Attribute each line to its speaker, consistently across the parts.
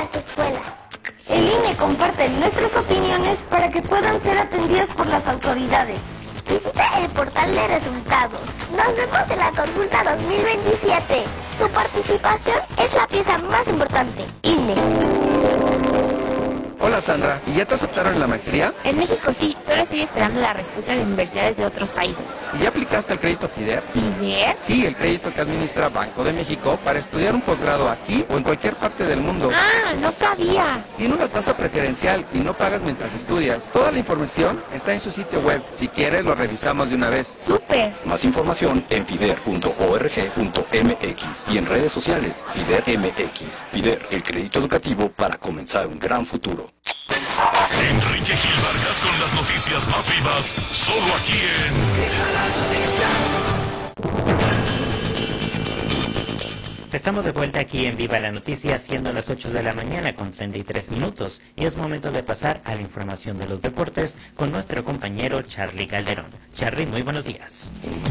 Speaker 1: las escuelas. El INE comparte nuestras opiniones para que puedan ser atendidas por las autoridades. Visita el portal de resultados. Nos vemos en la consulta 2027. Tu participación es la pieza más importante. INE.
Speaker 2: Hola Sandra, ¿y ya te aceptaron en la maestría?
Speaker 3: En México sí, solo estoy esperando la respuesta de universidades de otros países.
Speaker 2: ¿Y ya aplicaste el crédito FIDER?
Speaker 3: ¿FIDER?
Speaker 2: Sí, el crédito que administra Banco de México para estudiar un posgrado aquí o en cualquier parte del mundo.
Speaker 3: ¡Ah, no sabía!
Speaker 2: Tiene una tasa preferencial y no pagas mientras estudias. Toda la información está en su sitio web. Si quieres, lo revisamos de una vez.
Speaker 3: ¡Súper!
Speaker 4: Más información en fider.org.mx y en redes sociales FIDER MX. FIDER, el crédito educativo para comenzar un gran futuro.
Speaker 5: Enrique Gil Vargas con las noticias más vivas, solo aquí en...
Speaker 6: Estamos de vuelta aquí en Viva la Noticia, siendo las 8 de la mañana con 33 minutos, y es momento de pasar a la información de los deportes con nuestro compañero Charly Calderón. Charly, muy buenos días.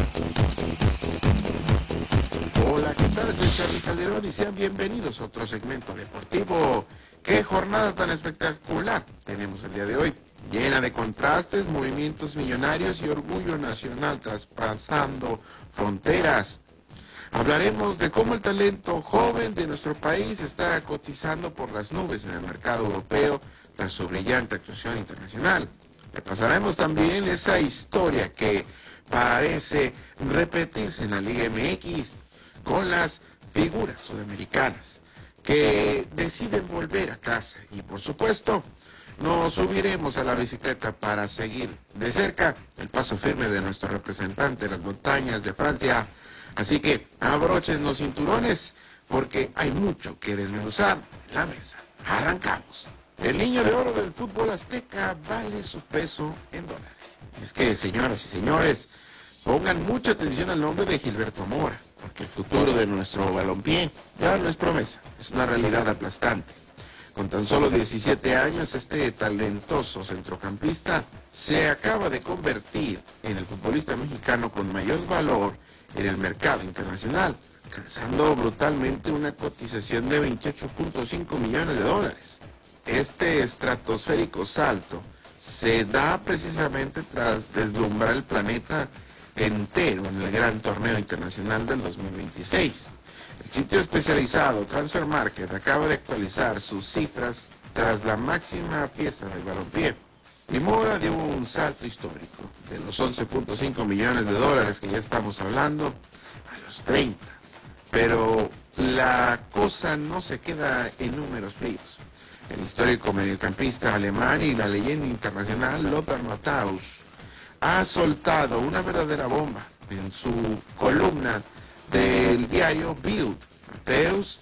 Speaker 7: Hola, ¿qué tal? Soy Charly Calderón y sean bienvenidos a otro segmento deportivo. ¡Qué jornada tan espectacular tenemos el día de hoy! Llena de contrastes, movimientos millonarios y orgullo nacional traspasando fronteras. Hablaremos de cómo el talento joven de nuestro país está cotizando por las nubes en el mercado europeo tras su brillante actuación internacional. Repasaremos también esa historia que parece repetirse en la Liga MX con las figuras sudamericanas que deciden volver a casa. Y por supuesto, nos subiremos a la bicicleta para seguir de cerca el paso firme de nuestro representante de las montañas de Francia. Así que abrochen los cinturones porque hay mucho que desmenuzar en la mesa. Arrancamos. El niño de oro del fútbol azteca vale su peso en dólares. Es que, señoras y señores, pongan mucha atención al nombre de Gilberto Mora, porque el futuro de nuestro balompié ya no es promesa, es una realidad aplastante. Con tan solo 17 años, este talentoso centrocampista se acaba de convertir en el futbolista mexicano con mayor valor en el mercado internacional, alcanzando brutalmente una cotización de 28.5 millones de dólares. Este estratosférico salto se da precisamente tras deslumbrar el planeta entero en el gran torneo internacional del 2026. El sitio especializado Transfer Market acaba de actualizar sus cifras tras la máxima fiesta del balompié. Y Mora dio un salto histórico de los 11.5 millones de dólares que ya estamos hablando a los 30. Pero la cosa no se queda en números fríos. El histórico mediocampista alemán y la leyenda internacional Lothar Matthäus ha soltado una verdadera bomba en su columna del diario Bild. Matthäus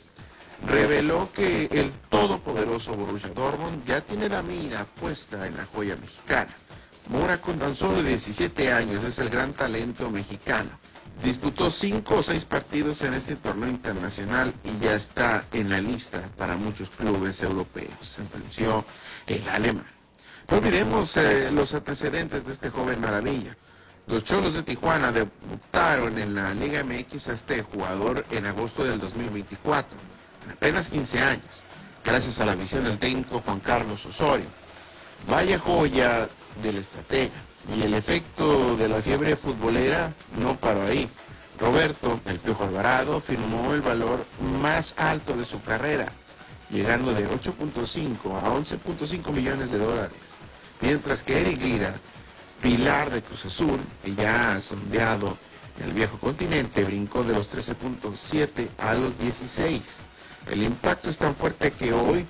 Speaker 7: reveló que el todopoderoso Borussia Dortmund ya tiene la mira puesta en la joya mexicana. Mora, con tan solo 17 años, es el gran talento mexicano. Disputó 5 o 6 partidos en este torneo internacional y ya está en la lista para muchos clubes europeos, sentenció el alemán. No olvidemos los antecedentes de este joven maravilla. Los Cholos de Tijuana debutaron en la Liga MX a este jugador en agosto del 2024, en apenas 15 años, gracias a la visión del técnico Juan Carlos Osorio. Vaya joya del estratega, y el efecto de la fiebre futbolera no paró ahí. Roberto, el Piojo Alvarado, firmó el valor más alto de su carrera, llegando de 8.5 a 11.5 millones de dólares, mientras que Eric Lira, pilar de Cruz Azul, que ya ha sondeado en el viejo continente, brincó de los 13.7 a los 16. El impacto es tan fuerte que hoy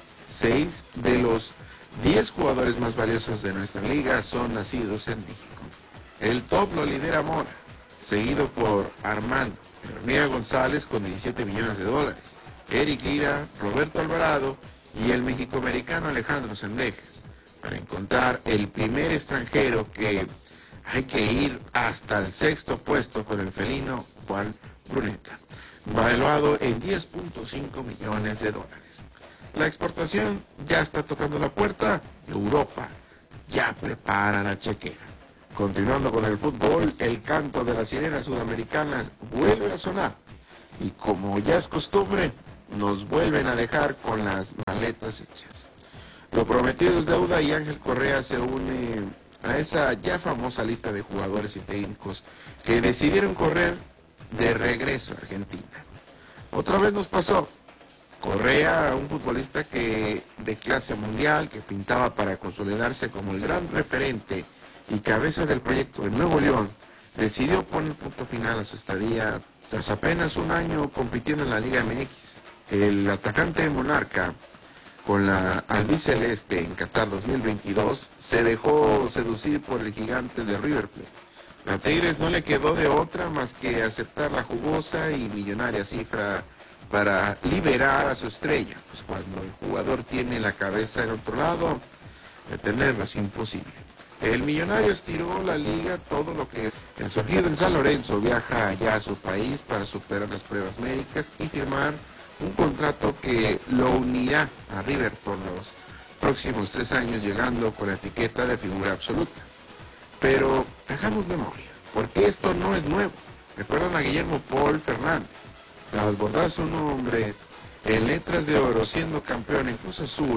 Speaker 7: 6 de los 10 jugadores más valiosos de nuestra liga son nacidos en México. El top lo lidera Mora, seguido por Armando Hormiga González con 17 millones de dólares, Eric Lira, Roberto Alvarado y el mexicoamericano Alejandro Sendejas, para encontrar el primer extranjero que hay que ir hasta el 6º puesto con el felino Juan Bruneta, valuado en 10.5 millones de dólares. La exportación ya está tocando la puerta, Europa ya prepara la chequera. Continuando con el fútbol, el canto de las sirenas sudamericanas vuelve a sonar. Y como ya es costumbre, nos vuelven a dejar con las maletas hechas. Lo prometido es deuda y Ángel Correa se une a esa ya famosa lista de jugadores y técnicos que decidieron correr de regreso a Argentina. Otra vez nos pasó. Correa, un futbolista que de clase mundial, que pintaba para consolidarse como el gran referente y cabeza del proyecto en Nuevo León, decidió poner punto final a su estadía tras apenas un año compitiendo en la Liga MX. El atacante monarca, con la albiceleste en Qatar 2022, se dejó seducir por el gigante de River Plate. A Tigres no le quedó de otra más que aceptar la jugosa y millonaria cifra para liberar a su estrella, pues cuando el jugador tiene la cabeza en otro lado, detenerlo es imposible. El millonario estiró la liga todo lo que el surgido en San Lorenzo viaja allá a su país para superar las pruebas médicas y firmar un contrato que lo unirá a River por los próximos 3 años, llegando con la etiqueta de figura absoluta. Pero hagamos memoria, porque esto no es nuevo. Recuerdan a Guillermo Paul Fernández, tras bordar su nombre en letras de oro, siendo campeón en Cruz Azul,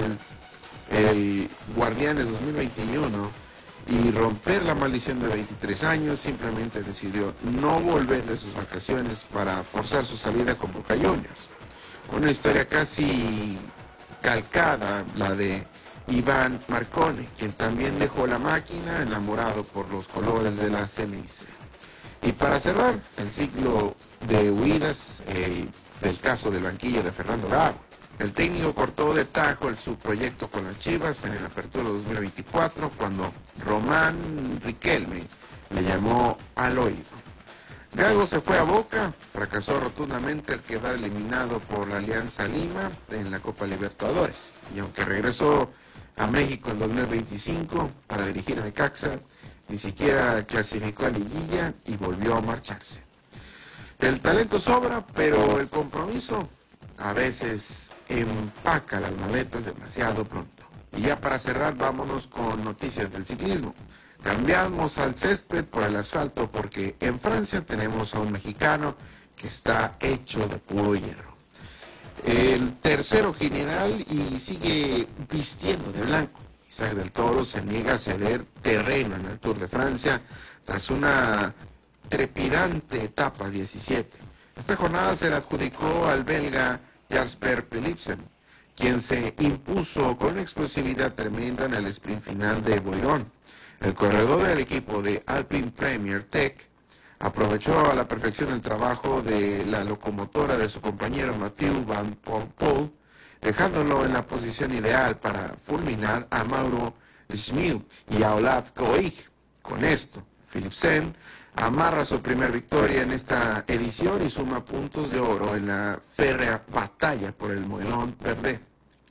Speaker 7: el Guardianes 2021, y romper la maldición de 23 años, simplemente decidió no volver de sus vacaciones para forzar su salida con Boca Juniors. Una historia casi calcada, la de Iván Marcone, quien también dejó la máquina enamorado por los colores de la CMIC. Y para cerrar el ciclo de huidas del caso del banquillo de Fernando Gago, el técnico cortó de tajo su proyecto con las Chivas en el Apertura 2024 cuando Román Riquelme le llamó al oído. Gago se fue a Boca, fracasó rotundamente al quedar eliminado por la Alianza Lima en la Copa Libertadores, y aunque regresó a México en 2025 para dirigir a Necaxa, ni siquiera clasificó a liguilla y volvió a marcharse. El talento sobra, pero el compromiso a veces empaca las maletas demasiado pronto. Y ya para cerrar, vámonos con noticias del ciclismo. Cambiamos al césped por el asfalto porque en Francia tenemos a un mexicano que está hecho de puro hierro. El tercero general y sigue vistiendo de blanco. Isaac del Toro se niega a ceder terreno en el Tour de Francia tras una trepidante etapa 17. Esta jornada se la adjudicó al belga Jasper Philipsen, quien se impuso con una explosividad tremenda en el sprint final de Boirón. El corredor del equipo de Alpine Premier Tech aprovechó a la perfección el trabajo de la locomotora de su compañero Mathieu Van Poel, dejándolo en la posición ideal para fulminar a Mauro Schmid y a Olaf Koig. Con esto, Philipsen amarra su primer victoria en esta edición y suma puntos de oro en la férrea batalla por el Mollón Verde.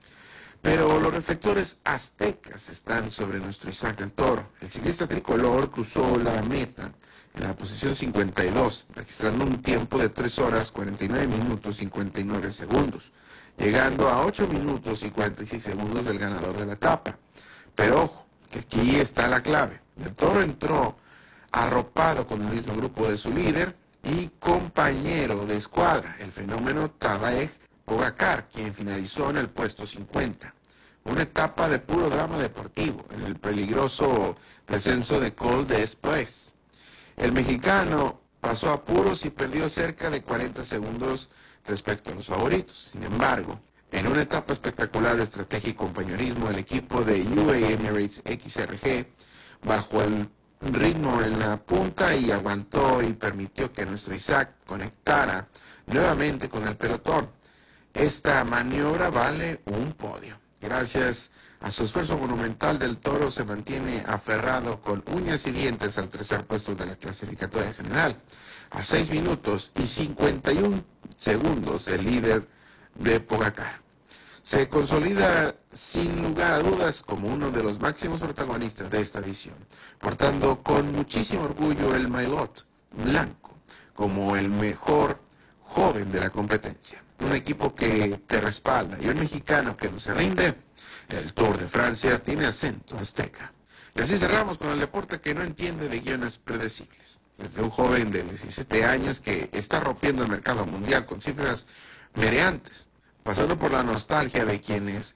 Speaker 7: Pero los reflectores aztecas están sobre nuestro Isaac del Toro. El ciclista tricolor cruzó la meta en la posición 52, registrando un tiempo de 3 horas 49 minutos 59 segundos, llegando a 8 minutos y 46 segundos del ganador de la etapa. Pero ojo, que aquí está la clave. Del Toro entró arropado con el mismo grupo de su líder y compañero de escuadra, el fenómeno Tadej Pogacar, quien finalizó en el puesto 50. Una etapa de puro drama deportivo en el peligroso descenso de Col d'Espres. El mexicano pasó a apuros y perdió cerca de 40 segundos respecto a los favoritos. Sin embargo, en una etapa espectacular de estrategia y compañerismo, el equipo de UAE Emirates XRG bajó el ritmo en la punta y aguantó y permitió que nuestro Isaac conectara nuevamente con el pelotón. Esta maniobra vale un podio. Gracias a su esfuerzo monumental, del Toro se mantiene aferrado con uñas y dientes al tercer puesto de la clasificatoria general, a 6 minutos y 51 segundos el líder de Pogacar. Se consolida sin lugar a dudas como uno de los máximos protagonistas de esta edición, portando con muchísimo orgullo el maillot blanco como el mejor joven de la competencia. Un equipo que te respalda y un mexicano que no se rinde. El Tour de Francia tiene acento azteca. Y así cerramos con el deporte que no entiende de guiones predecibles. Desde un joven de 17 años que está rompiendo el mercado mundial con cifras mereantes, pasando por la nostalgia de quienes